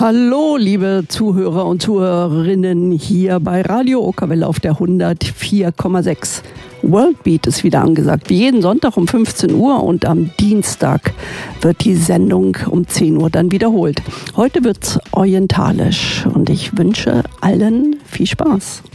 Hallo, liebe Zuhörer und Zuhörerinnen hier bei Radio Okerwelle auf der 104,6. Worldbeat ist wieder angesagt, wie jeden Sonntag um 15 Uhr und am Dienstag wird die Sendung um 10 Uhr dann wiederholt. Heute wird's orientalisch und ich wünsche allen viel Spaß.